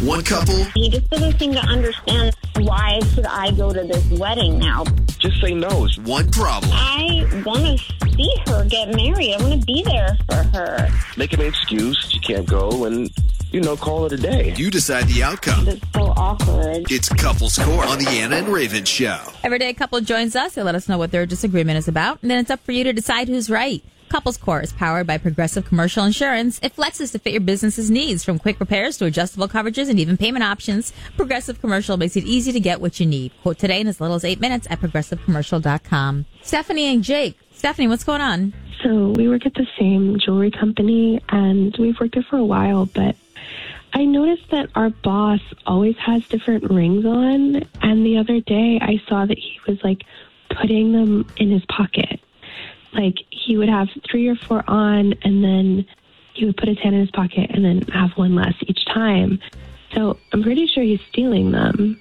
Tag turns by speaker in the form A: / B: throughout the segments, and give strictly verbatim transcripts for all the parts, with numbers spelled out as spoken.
A: One couple.
B: He just doesn't seem to understand why should I go to this wedding now.
C: Just say no.
A: One problem.
B: I want to see her get married. I want to be there for her.
C: Make an excuse. You can't go and, you know, call it a day.
A: You decide the outcome.
B: It's so awkward.
A: It's Couples Court on the Anna and Raven Show.
D: Every day a couple joins us. They let us know what their disagreement is about. And then it's up for you to decide who's right. Couples Court is powered by Progressive Commercial Insurance. It flexes to fit your business's needs, from quick repairs to adjustable coverages and even payment options. Progressive Commercial makes it easy to get what you need. Quote today in as little as eight minutes at progressive commercial dot com. Stephanie and Jake. Stephanie, what's going on?
E: So we work at the same jewelry company, and we've worked there for a while, but I noticed that our boss always has different rings on, and the other day I saw that he was, like, putting them in his pocket. Like, he would have three or four on, and then he would put his hand in his pocket and then have one less each time. So I'm pretty sure he's stealing them.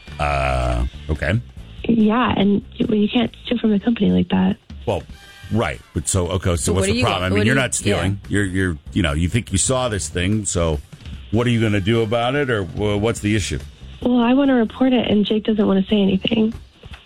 F: Uh, okay.
E: Yeah, and well, you can't steal from a company like that.
F: Well, right. But so, okay, so,
D: So
F: what's
D: what do
F: the
D: you
F: problem?
D: get?
F: I mean,
D: What do
F: you're
D: you-
F: not stealing. You're, you're, you know, you think you saw this thing, so what are you going to do about it, or well, what's the issue?
E: Well, I want to report it, and Jake doesn't want to say anything.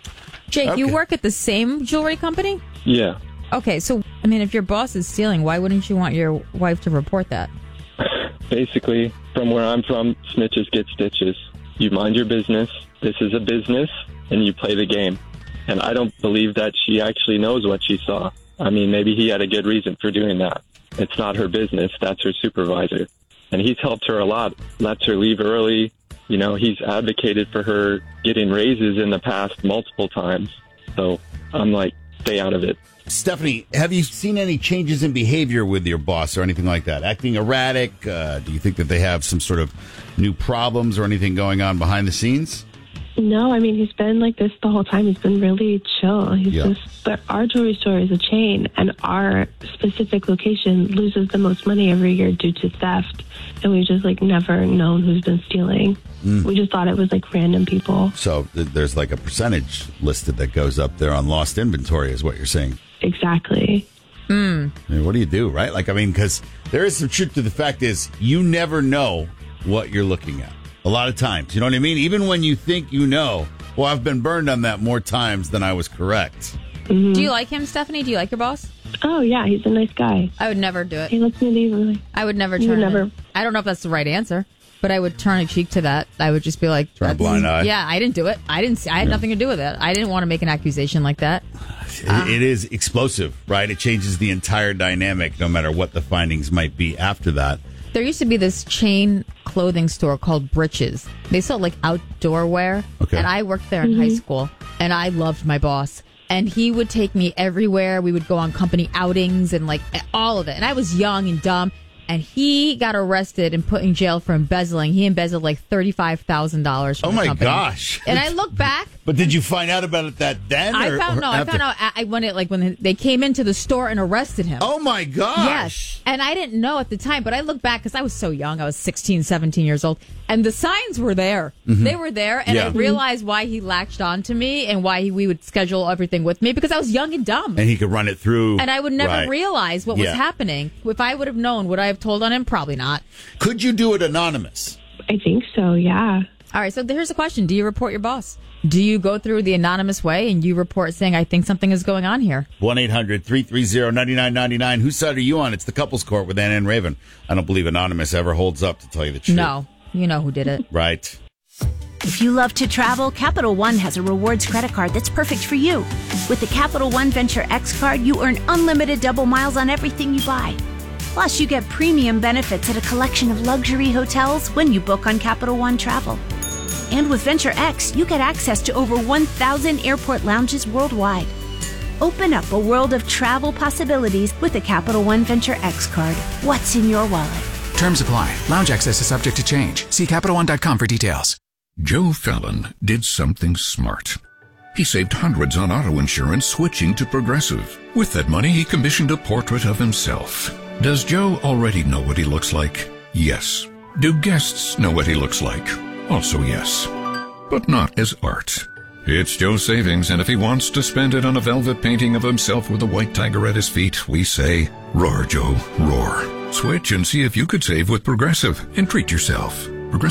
D: Jake,
F: Okay.
D: you work at the same jewelry company?
C: Yeah.
D: Okay, so, I mean, if your boss is stealing, why wouldn't you want your wife to report that?
C: Basically, from where I'm from, snitches get stitches. You mind your business. This is a business, and you play the game. And I don't believe that she actually knows what she saw. I mean, maybe he had a good reason for doing that. It's not her business. That's her supervisor. And he's helped her a lot. Lets her leave early. You know, he's advocated for her getting raises in the past multiple times. So I'm like, stay out of it.
F: Stephanie, have you seen any changes in behavior with your boss or anything like that? Acting erratic? Uh, do you think that they have some sort of new problems or anything going on behind the scenes?
E: No, I mean, he's been like this the whole time. He's been really chill. He's
F: Yeah.
E: just, but our jewelry store is a chain, and our specific location loses the most money every year due to theft. And we've just like never known who's been stealing.
F: Mm.
E: We just thought it was like random people.
F: So th- there's like a percentage listed that goes up there on lost inventory is what you're saying.
E: Exactly.
F: I mean, what do you do, right? Like, I mean, because there is some truth to the fact is you never know what you're looking at. A lot of times, you know what I mean? Even when you think you know, well, I've been burned on that more times than I was correct.
E: Mm-hmm.
D: Do you like him, Stephanie? Do you like your boss?
E: Oh, yeah, he's a nice guy.
D: I would never do it.
E: He lets me leave early.
D: I would never
E: You
D: turn
E: would never-
D: it. I don't know if that's the right answer, but I would turn a cheek to that. I would just be like,
F: Turn a
D: that's-
F: blind eye.
D: Yeah, I didn't do it. I didn't. See, I had nothing to do with it. I didn't want to make an accusation like that.
F: It, it is explosive, right? It changes the entire dynamic, no matter what the findings might be after that.
D: There used to be this chain clothing store called Britches. They sold like outdoor wear.
F: Okay.
D: And I worked there in high school, and I loved my boss. And he would take me everywhere. We would go on company outings and like all of it. And I was young and dumb. And he got arrested and put in jail for embezzling. He embezzled like thirty-five thousand dollars from
F: Oh
D: the
F: my
D: company.
F: gosh.
D: And I look back.
F: But did you find out about it that then?
D: I
F: or-
D: found
F: or
D: no. I
F: after?
D: found out I, when it like when they came into the store and arrested him.
F: Oh my gosh.
D: Yes. And I didn't know at the time, but I look back because I was so young. I was sixteen, seventeen years old. And the signs were there.
F: Mm-hmm.
D: They were there. And
F: Yeah.
D: I realized why he latched on to me and why he, we would schedule everything with me because I was young and dumb.
F: And he could run it through.
D: And I would never
F: Right.
D: realize what was
F: Yeah.
D: happening. If I would have known, would I have told on him? Probably not.
F: Could you do it anonymous?
E: I think so, yeah.
D: All right. So here's a question. Do you report your boss? Do you go through the anonymous way and you report saying, I think something is going on here?
F: one eight hundred three three zero nine nine nine nine. Whose side are you on? It's the Couples Court with Anna and Raven. I don't believe anonymous ever holds up, to tell you the truth.
D: No. You know who did it.
F: Right.
G: If you love to travel, Capital One has a rewards credit card that's perfect for you. With the Capital One Venture X card, you earn unlimited double miles on everything you buy. Plus, you get premium benefits at a collection of luxury hotels when you book on Capital One Travel. And with Venture X, you get access to over one thousand airport lounges worldwide. Open up a world of travel possibilities with the Capital One Venture X card. What's in your wallet?
H: Terms apply. Lounge access is subject to change. See Capital One dot com for details.
I: Joe Fallon did something smart. He saved hundreds on auto insurance switching to Progressive. With that money, he commissioned a portrait of himself. Does Joe already know what he looks like? Yes. Do guests know what he looks like? Also yes. But not as art. It's Joe's savings, and if he wants to spend it on a velvet painting of himself with a white tiger at his feet, we say, roar, Joe, roar. Switch and see if you could save with Progressive and treat yourself.